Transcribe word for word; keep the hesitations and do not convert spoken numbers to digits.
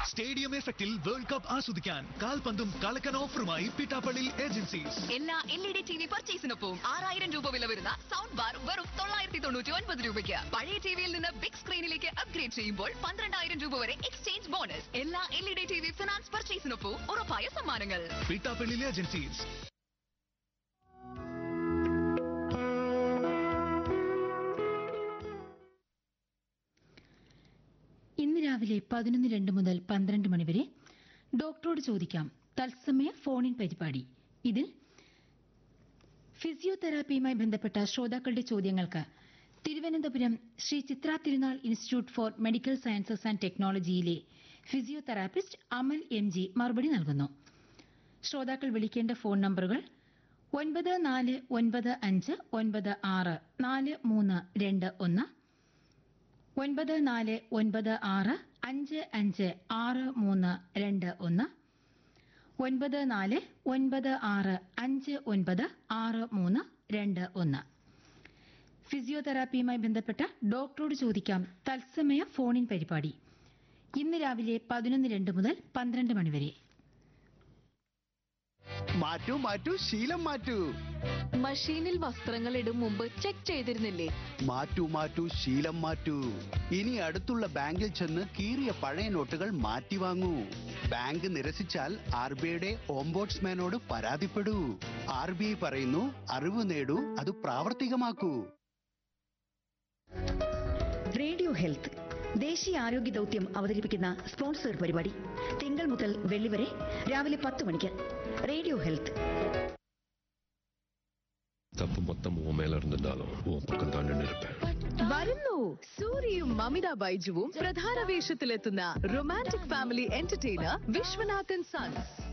Stadium എഫക്റ്റിൽ world cup ആസ്വദിക്കാൻ കാൽപന്തും കളക്കൻ ഓഫറുമായി Pittappilly agencies. എല്ലാ L E D T V പർച്ചേസിനൊപ്പം ആറായിരം രൂപ വില വരുന്ന സൗണ്ട് ബാർ വെറും തൊള്ളായിരത്തി തൊണ്ണൂറ്റി ഒൻപത് രൂപയ്ക്ക്. പഴയ ടിവിയിൽ നിന്ന് ബിഗ് സ്ക്രീനിലേക്ക് അപ്ഗ്രേഡ് ചെയ്യുമ്പോൾ പന്ത്രണ്ടായിരം രൂപ വരെ എക്സ്ചേഞ്ച് ബോണസ്. എല്ലാ L E D T V finance പർച്ചേസിനൊപ്പം ഉറപ്പായ സമ്മാനങ്ങൾ. പിട്ടാപ്പള്ളി ഏജൻസീസ്. ഇന്ന് രാവിലെ പതിനൊന്ന് രണ്ട് മുതൽ പന്ത്രണ്ട് മണിവരെ ഡോക്ടറോട് ചോദിക്കാം തത്സമയ ഫോണിൻ പരിപാടി. ഇതിൽ ഫിസിയോതെറാപ്പിയുമായി ബന്ധപ്പെട്ട ശ്രോതാക്കളുടെ ചോദ്യങ്ങൾക്ക് തിരുവനന്തപുരം ശ്രീ ചിത്ര തിരുനാൾ institute four medical sciences and ടെക്നോളജിയിലെ physiotherapist Amal M G മറുപടി നൽകുന്നു. ശ്രോതാക്കൾ വിളിക്കേണ്ട ഫോൺ നമ്പറുകൾ ഒൻപത് നാല് ഒൻപത് അഞ്ച് ഒൻപത് ആറ് നാല് മൂന്ന് രണ്ട് ഒന്ന്, ഒൻപത് നാല് ഒൻപത് ആറ് അഞ്ച് അഞ്ച് ആറ് മൂന്ന് രണ്ട് ഒന്ന്, ഒൻപത് നാല് ഒൻപത് ആറ് അഞ്ച് ഒൻപത് ആറ് മൂന്ന് രണ്ട് ഒന്ന്. ഫിസിയോതെറാപ്പിയുമായി ബന്ധപ്പെട്ട ഡോക്ടറോട് ചോദിക്കാം തത്സമയ ഫോണിൻ പരിപാടി ഇന്ന് രാവിലെ പതിനൊന്ന് രണ്ട് മുതൽ പന്ത്രണ്ട് മണിവരെ. മാറ്റൂ മാറ്റൂ ശീലം മാറ്റൂ. മഷീനിൽ വസ്ത്രങ്ങൾ ഇടും മുമ്പ് ചെക്ക് ചെയ്തിരുന്നില്ലേ? മാറ്റൂ മാറ്റൂ ശീലം മാറ്റൂ. ഇനി അടുത്തുള്ള ബാങ്കിൽ ചെന്ന് കീറിയ പഴയ നോട്ടുകൾ മാറ്റി വാങ്ങൂ. ബാങ്ക് നിരസിച്ചാൽ ആർ ബി ഐയുടെ ഓംബോഡ്സ്മാനോട് പരാതിപ്പെടൂ. ആർ ബി ഐ പറയുന്നു, അറിവ് നേടൂ, അത് പ്രാവർത്തികമാക്കൂ. റേഡിയോ ഹെൽത്ത് ദേശീയ ആരോഗ്യ ദൗത്യം അവതരിപ്പിക്കുന്ന സ്പോൺസർ പരിപാടി തിങ്കൾ മുതൽ വെള്ളി വരെ രാവിലെ പത്ത് മണിക്ക്. Radio health. தப்பு மொத்தம் உன் மேல இருந்திருந்தாலும் உன் பக்கம் தான் நின்று இருப்பேன். വരുന്നു സൂര്യയും മമിത ബൈജുവും പ്രധാന വേഷത്തിലെത്തുന്ന romantic family entertainer Viswanathan sons.